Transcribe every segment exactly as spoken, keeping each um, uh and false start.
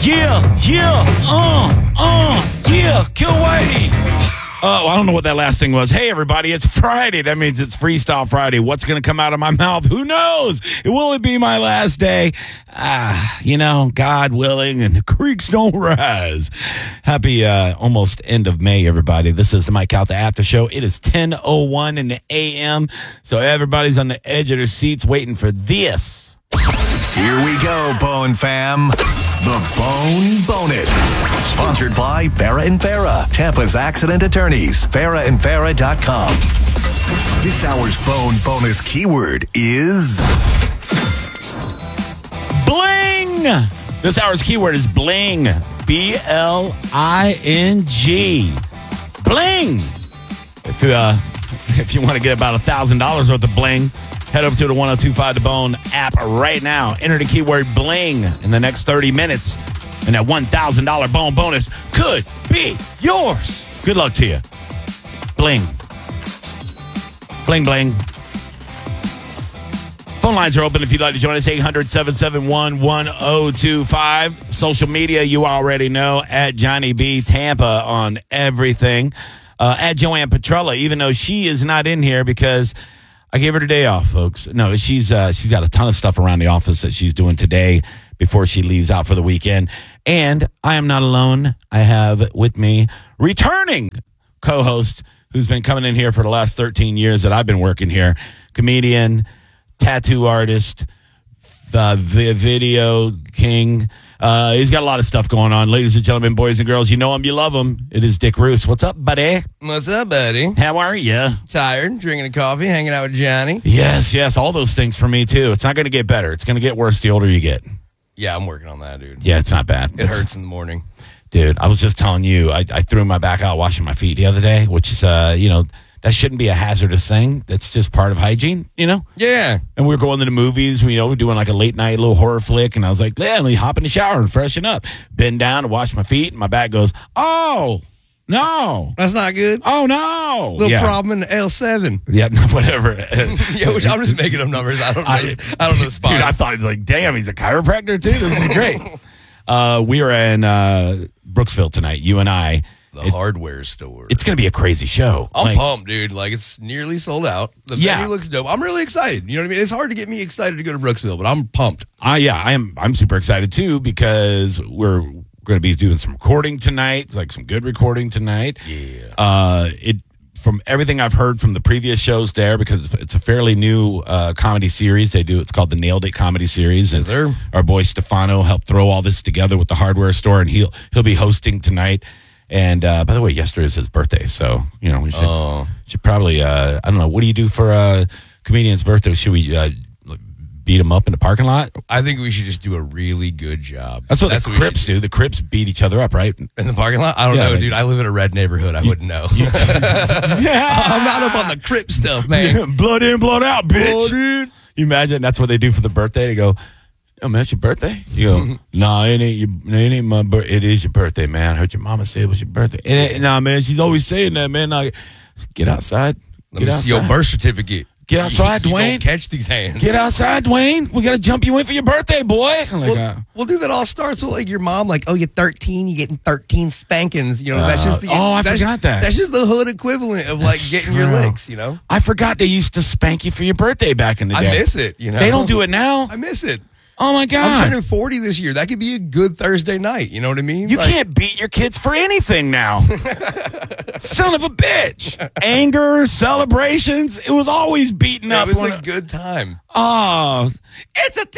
Yeah, yeah, uh, uh, yeah, Kill Whitey. Oh, uh, I don't know what that last thing was. Hey, everybody, it's Friday. That means it's Freestyle Friday. What's going to come out of my mouth? Who knows? It will it be my last day? Ah, you know, God willing, and the creeks don't rise. Happy uh, almost end of May, everybody. This is the Mike Out the After Show. It is ten oh one in the A M, so everybody's on the edge of their seats waiting for this. Here we go, Bone Fam. The Bone Bonus. Sponsored by Farah and Farah, Tampa's accident attorneys. Farah and Farah dot com. This hour's Bone Bonus keyword is bling. This hour's keyword is bling. B L I N G. Bling. If you, uh, if you want to get about one thousand dollars worth of bling, head over to the one oh two five The Bone app right now. Enter the keyword bling in the next thirty minutes, and that one thousand dollars Bone bonus could be yours. Good luck to you. Bling. Bling, bling. Phone lines are open if you'd like to join us. eight hundred, seven seven one, one oh two five. Social media, you already know, at Johnny B. Tampa on everything. Uh, at Joanne Petrella, even though she is not in here because I gave her the day off, folks. No, she's uh, she's got a ton of stuff around the office that she's doing today before she leaves out for the weekend. And I am not alone. I have with me returning co-host who's been coming in here for the last thirteen years that I've been working here. Comedian, tattoo artist, the video king. Uh, he's got a lot of stuff going on. Ladies and gentlemen, boys and girls, you know him, you love him. It is Dick Roos. What's up, buddy? What's up, buddy? How are you? Tired, drinking a coffee, hanging out with Johnny. Yes, yes, all those things for me, too. It's not going to get better. It's going to get worse the older you get. Yeah, I'm working on that, dude. Yeah, it's not bad. It it's, hurts in the morning. Dude, I was just telling you, I, I threw my back out washing my feet the other day, which is, uh, you know, that shouldn't be a hazardous thing. That's just part of hygiene, you know? Yeah. And we were going to the movies, you know, we're doing like a late night little horror flick, and I was like, yeah, let me hop in the shower and freshen up. Bend down to wash my feet, and my back goes, oh, no. That's not good. Oh, no. Little yeah. problem in the L seven. Yeah, whatever. Yeah, which I'm just making up numbers. I don't know. I, I don't know the spot. Dude, I thought, he was like, damn, he's a chiropractor, too? This is great. uh, we are in uh, Brooksville tonight, you and I. The it, hardware store. It's going to be a crazy show. I'm like, pumped, dude. Like, it's nearly sold out. The yeah. venue looks dope. I'm really excited. You know what I mean? It's hard to get me excited to go to Brooksville, but I'm pumped. Uh, yeah, I am. I'm super excited, too, because we're going to be doing some recording tonight, like some good recording tonight. Yeah. Uh, it from everything I've heard from the previous shows there, because it's a fairly new uh, comedy series they do. It's called the Nailed It Comedy Series. And yes, sir. Our boy Stefano helped throw all this together with the hardware store, and he'll he'll be hosting tonight. And uh, by the way, yesterday is his birthday, so you know we should oh. should probably uh, I don't know, what do you do for a comedian's birthday? Should we uh, beat him up in the parking lot? I think we should just do a really good job. That's what That's the what Crips do. do. The Crips beat each other up, right? In the parking lot? I don't yeah, know, like, dude. I live in a red neighborhood. I you, wouldn't know. You, I'm not up on the Crip stuff, man. Blood in, blood out, bitch. Oh, dude. You imagine that's what they do for the birthday? They go, oh, man, it's your birthday? You go, no, nah, it ain't your, it ain't my birthday. It is your birthday, man. I heard your mama say it was your birthday. It ain't, nah, man, she's always saying that, man. Like, get outside. Let get me outside. see your birth certificate. Get outside, you, you Dwayne. Don't catch these hands. Get outside, Dwayne. We got to jump you in for your birthday, boy. I'm like, well, uh, well, dude, that all starts with like your mom, like, oh, you're thirteen, you're getting thirteen spankings. You know, that's uh, just the. Oh, I that's, forgot that. That's just the hood equivalent of like That's getting true. your licks, you know? I forgot they used to spank you for your birthday back in the day. I miss it, you know? They don't do it now? I miss it. Oh, my God. I'm turning forty this year. That could be a good Thursday night. You know what I mean? You like, can't beat your kids for anything now. Son of a bitch. Anger, celebrations. It was always beaten up. It was when a good time. Oh, it's a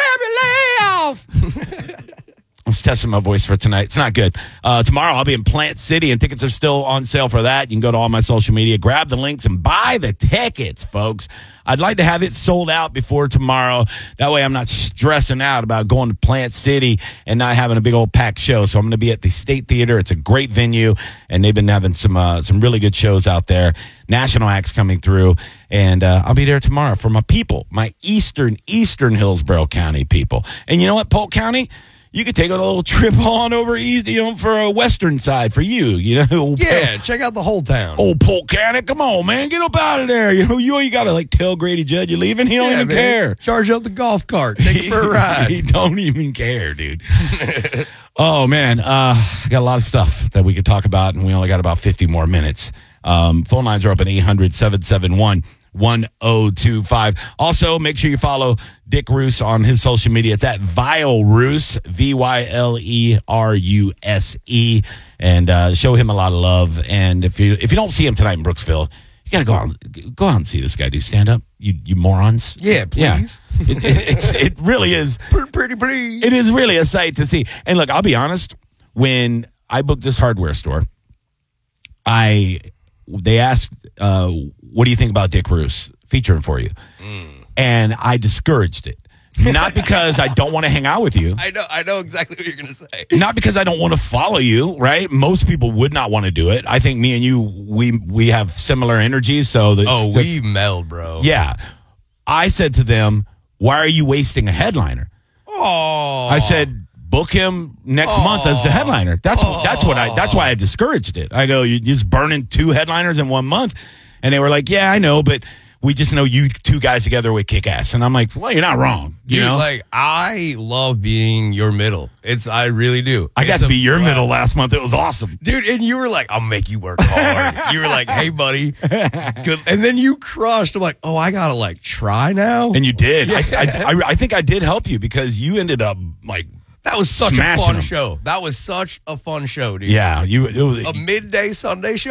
temporary layoff. I was testing my voice for tonight. It's not good. Uh, tomorrow I'll be in Plant City, and tickets are still on sale for that. You can go to all my social media, grab the links, and buy the tickets, folks. I'd like to have it sold out before tomorrow. That way I'm not stressing out about going to Plant City and not having a big old packed show. So I'm going to be at the State Theater. It's a great venue, and they've been having some uh, some really good shows out there. National acts coming through, and uh, I'll be there tomorrow for my people, my eastern, eastern Hillsborough County people. And you know what, Polk County? You could take a little trip on over east, you know, for a western side for you, you know. Old yeah, Polk, check out the whole town. Old Polk County, come on, man, get up out of there. You know, you you got to like tell Grady Judd you're leaving. He don't yeah, even man. care. Charge up the golf cart, take it for a ride. He don't even care, dude. Oh, man. Uh, I got a lot of stuff that we could talk about, and we only got about fifty more minutes. Um, phone lines are up at eight hundred, seven seven one, one oh two five. Also, make sure you follow Dick Roos on his social media. It's at Vile Roos, V Y L E R U S E, and uh, show him a lot of love. And if you if you don't see him tonight in Brooksville, you got to go out, go out and see this guy do stand-up, you you morons. Yeah, please. Yeah. It, it, it's, it really is. Pretty, pretty, please. It is really a sight to see. And look, I'll be honest, when I booked this hardware store, I they asked, uh, what do you think about Dick Roos featuring for you? Mm. And I discouraged it. Not because I don't want to hang out with you. I know I know exactly what you're going to say. Not because I don't want to follow you, right? Most people would not want to do it. I think me and you, we we have similar energies. So that's, Oh, that's, we meld, bro. Yeah. I said to them, why are you wasting a headliner? Oh. I said, book him next Aww. month as the headliner. That's what, that's what I that's why I discouraged it. I go, you're just burning two headliners in one month. And they were like, yeah, I know, but we just know you two guys together would kick ass. And I'm like, well, you're not wrong. You Dude, know? like, I love being your middle. It's I really do. I got It's to be your blast. middle last month. It was awesome. Dude, and you were like, I'll make you work hard. You were like, hey, buddy. Good. And then you crushed. I'm like, oh, I got to, like, try now? And you did. Yeah. I, I, I, I think I did help you because you ended up, like, That was such a smashing fun them. show. That was such a fun show, dude. Yeah. you. It was, A midday Sunday show.